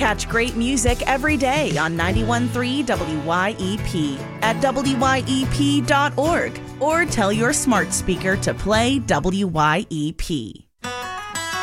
Catch great music every day on 91.3 WYEP at WYEP.org or tell your smart speaker to play WYEP.